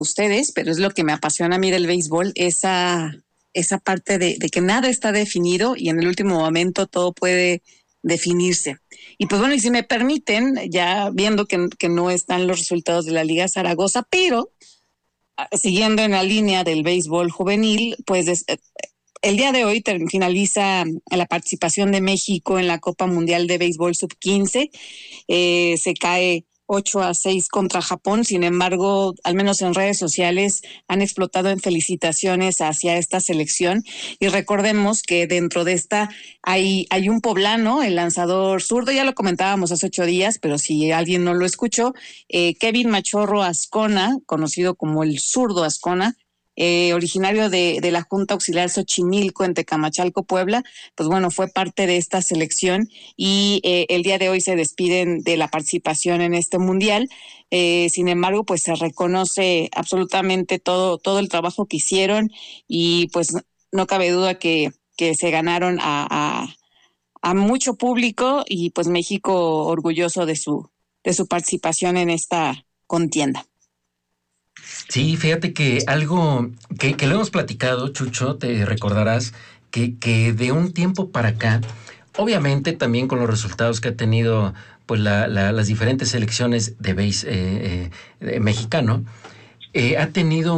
ustedes, pero es lo que me apasiona a mí del béisbol, esa parte de que nada está definido y en el último momento todo puede definirse. Y pues bueno, y si me permiten, ya viendo que no están los resultados de la Liga Zaragoza, pero siguiendo en la línea del béisbol juvenil, pues el día de hoy finaliza la participación de México en la Copa Mundial de Béisbol Sub-15. Se cae 8-6 contra Japón. Sin embargo, al menos en redes sociales han explotado en felicitaciones hacia esta selección. Y recordemos que dentro de esta hay un poblano, el lanzador zurdo, ya lo comentábamos hace 8 días, pero si alguien no lo escuchó, Kevin Machorro Azcona, conocido como el zurdo Azcona, originario de la Junta Auxiliar Xochimilco en Tecamachalco, Puebla, pues bueno, fue parte de esta selección y el día de hoy se despiden de la participación en este mundial. Sin embargo, pues se reconoce absolutamente todo el trabajo que hicieron y pues no cabe duda que se ganaron a mucho público y pues México orgulloso de su participación en esta contienda. Sí, fíjate que algo que lo hemos platicado, Chucho, te recordarás que de un tiempo para acá, obviamente también con los resultados que ha tenido pues las diferentes selecciones de béis mexicano, ha tenido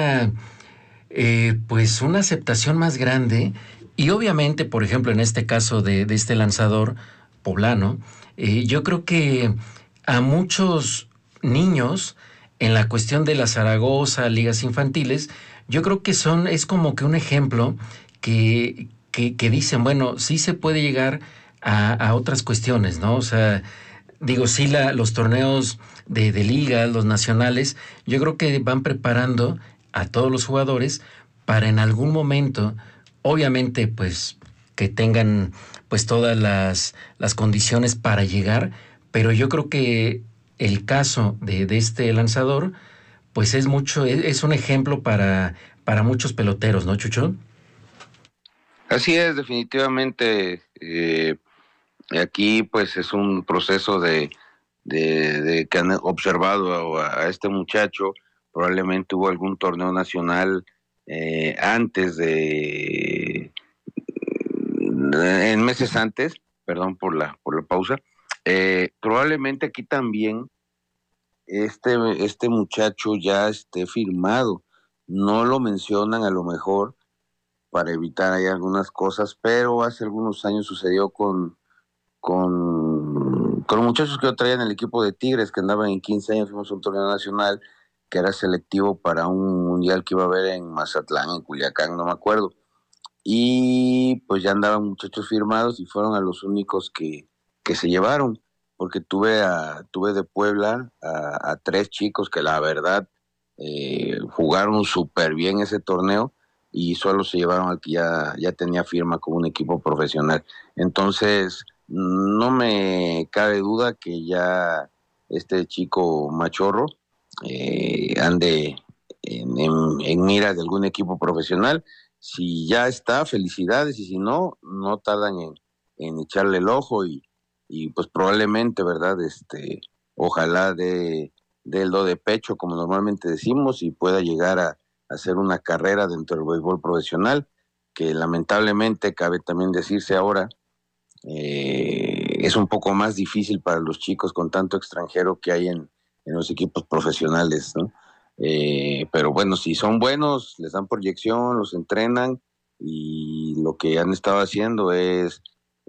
pues una aceptación más grande y obviamente, por ejemplo, en este caso de este lanzador poblano, yo creo que a muchos niños en la cuestión de la Zaragoza, ligas infantiles, yo creo que es como que un ejemplo que dicen, bueno, sí se puede llegar a otras cuestiones, ¿no? O sea, digo, sí, los torneos de ligas, los nacionales, yo creo que van preparando a todos los jugadores para en algún momento, obviamente, pues, que tengan pues todas las condiciones para llegar, pero yo creo que el caso de este lanzador, pues es un ejemplo para muchos peloteros, ¿no, Chucho? Así es, definitivamente. Aquí pues es un proceso de que han observado a este muchacho. Probablemente hubo algún torneo nacional antes en meses antes, perdón por la pausa. Probablemente aquí también este muchacho ya esté firmado. No lo mencionan a lo mejor para evitar ahí algunas cosas, pero hace algunos años sucedió con muchachos que yo traía en el equipo de Tigres, que andaban en 15 años, fuimos a un torneo nacional que era selectivo para un mundial que iba a haber en Mazatlán, en Culiacán, no me acuerdo. Y pues ya andaban muchachos firmados y fueron a los únicos que se llevaron, porque tuve de Puebla a 3 chicos que la verdad jugaron súper bien ese torneo y solo se llevaron al que ya tenía firma con un equipo profesional. Entonces, no me cabe duda que ya este chico Machorro ande en mira de algún equipo profesional. Si ya está, felicidades, y si no, no tardan en echarle el ojo y pues probablemente, ¿verdad? Ojalá dé el do de pecho, como normalmente decimos, y pueda llegar a hacer una carrera dentro del béisbol profesional, que lamentablemente, cabe también decirse ahora, es un poco más difícil para los chicos con tanto extranjero que hay en los equipos profesionales, ¿no? Pero bueno, si son buenos, les dan proyección, los entrenan y lo que han estado haciendo es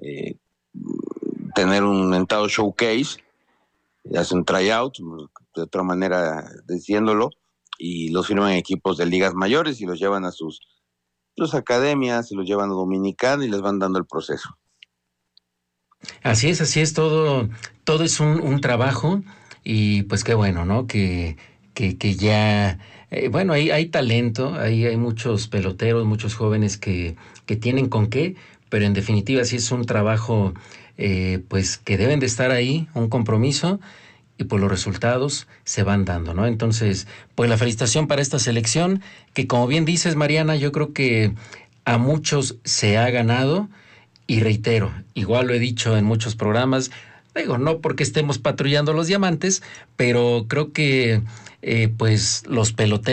tener un mentado showcase, hacen tryouts, de otra manera diciéndolo, y los firman en equipos de ligas mayores y los llevan a sus academias, y los llevan a Dominicana y les van dando el proceso. Así es, todo es un trabajo y pues qué bueno, ¿no? Que ya, bueno, hay talento, hay muchos peloteros, muchos jóvenes que tienen con qué, pero en definitiva sí es un trabajo pues que deben de estar ahí, un compromiso y pues los resultados se van dando, ¿no? Entonces, pues la felicitación para esta selección que como bien dices, Mariana, yo creo que a muchos se ha ganado. Y reitero, igual lo he dicho en muchos programas, digo, no porque estemos patrullando los diamantes, pero creo que pues los peloteros